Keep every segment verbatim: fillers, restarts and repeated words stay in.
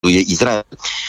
bombarduje Izrael.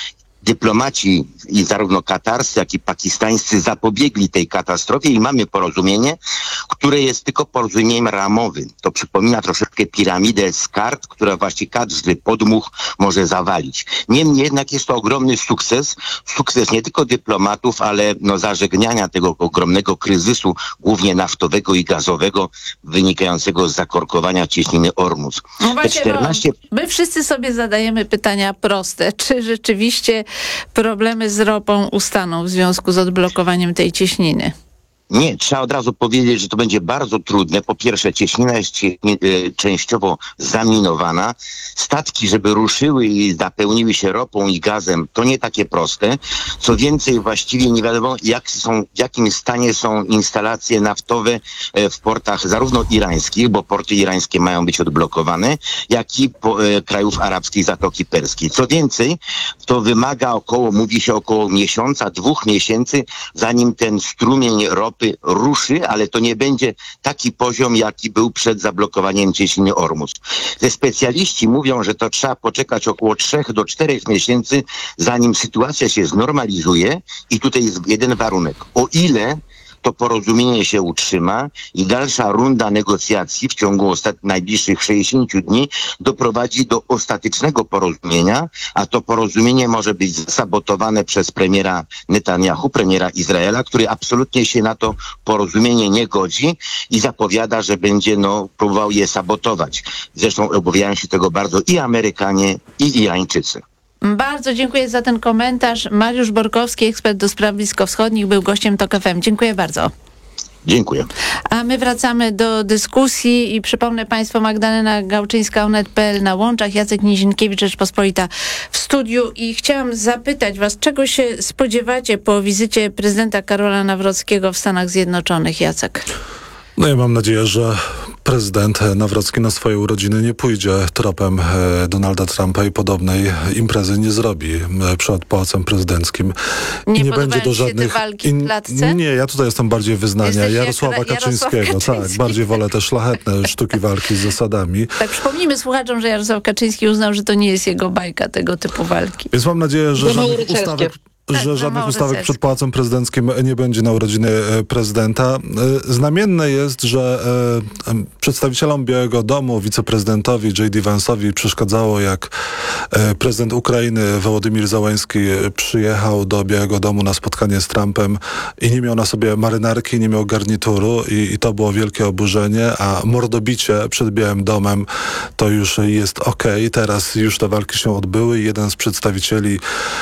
Dyplomaci i zarówno katarscy, jak i pakistańscy zapobiegli tej katastrofie i mamy porozumienie, które jest tylko porozumieniem ramowym. To przypomina troszeczkę piramidę z kart, która właśnie każdy podmuch może zawalić. Niemniej jednak jest to ogromny sukces. Sukces nie tylko dyplomatów, ale no zażegnania tego ogromnego kryzysu, głównie naftowego i gazowego, wynikającego z zakorkowania cieśniny Ormus. No właśnie, czternaście... My wszyscy sobie zadajemy pytania proste. Czy rzeczywiście problemy z ropą ustaną w związku z odblokowaniem tej cieśniny? Nie, trzeba od razu powiedzieć, że to będzie bardzo trudne. Po pierwsze, cieśnina jest cie, y, częściowo zaminowana. Statki, żeby ruszyły i napełniły się ropą i gazem, to nie takie proste. Co więcej, właściwie nie wiadomo, jak są, w jakim stanie są instalacje naftowe w portach zarówno irańskich, bo porty irańskie mają być odblokowane, jak i po, y, krajów arabskich Zatoki Perskiej. Co więcej, to wymaga około, mówi się około miesiąca, dwóch miesięcy, zanim ten strumień ropy ruszy, ale to nie będzie taki poziom, jaki był przed zablokowaniem cieśniny Ormus. Te specjaliści mówią, że to trzeba poczekać około trzech do czterech miesięcy, zanim sytuacja się znormalizuje i tutaj jest jeden warunek. O ile to porozumienie się utrzyma i dalsza runda negocjacji w ciągu ostat- najbliższych sześćdziesięciu dni doprowadzi do ostatecznego porozumienia, a to porozumienie może być zasabotowane przez premiera Netanyahu, premiera Izraela, który absolutnie się na to porozumienie nie godzi i zapowiada, że będzie no, próbował je sabotować. Zresztą obawiają się tego bardzo i Amerykanie, i Irańczycy. Bardzo dziękuję za ten komentarz. Mariusz Borkowski, ekspert do spraw bliskowschodnich, był gościem TOK F M. Dziękuję bardzo. Dziękuję. A my wracamy do dyskusji i przypomnę Państwu, Magdalena Gałczyńska, onet kropka pe el na łączach, Jacek Nizinkiewicz, Rzeczpospolita w studiu i chciałam zapytać Was, czego się spodziewacie po wizycie prezydenta Karola Nawrockiego w Stanach Zjednoczonych, Jacek? No ja mam nadzieję, że prezydent Nawrocki na swoje urodziny nie pójdzie tropem Donalda Trumpa i podobnej imprezy nie zrobi przed Pałacem Prezydenckim. Nie, I nie będzie do żadnych te walki w klatce? Nie, ja tutaj jestem bardziej wyznania Jesteś Jarosława jak Kaczyńskiego. Jarosław Kaczyński. Tak, bardziej wolę te szlachetne sztuki walki z zasadami. Tak, przypomnijmy słuchaczom, że Jarosław Kaczyński uznał, że to nie jest jego bajka tego typu walki. Więc mam nadzieję, że żadnych ustawek... Tak, że żadnych ustawek rycerskie. przed Pałacem Prezydenckim nie będzie na urodziny prezydenta. Znamienne jest, że przedstawicielom Białego Domu, wiceprezydentowi J D Vance'owi przeszkadzało, jak prezydent Ukrainy Wołodymyr Zełenski przyjechał do Białego Domu na spotkanie z Trumpem i nie miał na sobie marynarki, nie miał garnituru i, i to było wielkie oburzenie, a mordobicie przed Białym Domem to już jest okej. Okay. Teraz już te walki się odbyły i jeden z przedstawicieli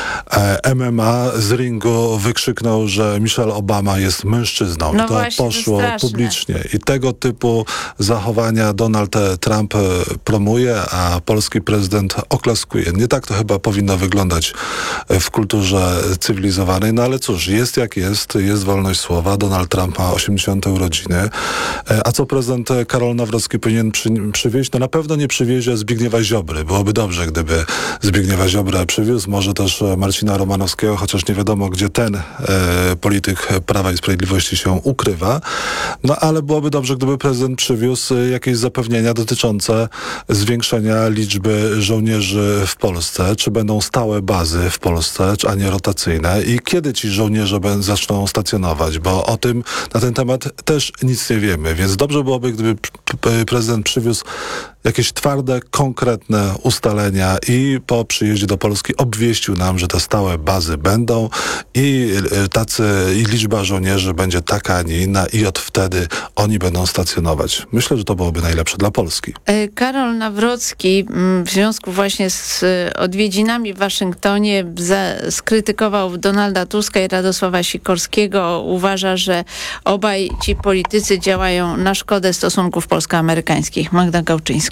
M M A z ringu wykrzyknął, że Michelle Obama jest mężczyzną. No I to właśnie, poszło to publicznie. I tego typu zachowania Donald Trump promuje, a polski prezydent oklaskuje. Nie tak to chyba powinno wyglądać w kulturze cywilizowanej, no ale cóż, jest jak jest, jest wolność słowa. Donald Trump ma osiemdziesiąte urodziny. A co prezydent Karol Nawrocki powinien przy, przywieźć? No na pewno nie przywiezie Zbigniewa Ziobry. Byłoby dobrze, gdyby Zbigniewa Ziobrę przywiózł. Może też Marcina Romanowskiego, chociaż nie wiadomo, gdzie ten e, polityk Prawa i Sprawiedliwości się ukrywa. No ale byłoby dobrze, gdyby prezydent przywiózł jakieś zapewnienia dotyczące zwiększenia liczby żołnierzy w Polsce. Czy będą stałe bazy w Polsce, a nie rotacyjne? I kiedy ci żołnierze będą, zaczną stacjonować? Bo o tym, na ten temat też nic nie wiemy. Więc dobrze byłoby, gdyby prezydent przywiózł jakieś twarde, konkretne ustalenia i po przyjeździe do Polski obwieścił nam, że te stałe bazy będą i tacy, i liczba żołnierzy będzie taka, a nie inna i od wtedy oni będą stacjonować. Myślę, że to byłoby najlepsze dla Polski. Karol Nawrocki w związku właśnie z odwiedzinami w Waszyngtonie za, skrytykował Donalda Tuska i Radosława Sikorskiego. Uważa, że obaj ci politycy działają na szkodę stosunków polsko-amerykańskich. Magda Gałczyńska.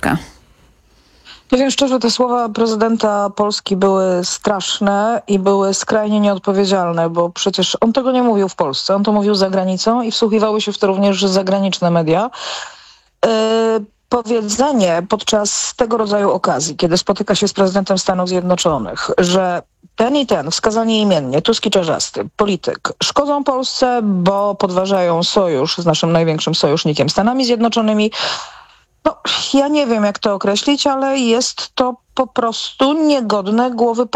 Powiem szczerze, te słowa prezydenta Polski były straszne i były skrajnie nieodpowiedzialne, bo przecież on tego nie mówił w Polsce, on to mówił za granicą i wsłuchiwały się w to również zagraniczne media. Yy, powiedzenie podczas tego rodzaju okazji, kiedy spotyka się z prezydentem Stanów Zjednoczonych, że ten i ten, wskazanie imiennie, Tusk i Czarzasty, polityk, szkodzą Polsce, bo podważają sojusz z naszym największym sojusznikiem, Stanami Zjednoczonymi. No, ja nie wiem, jak to określić, ale jest to po prostu niegodne głowy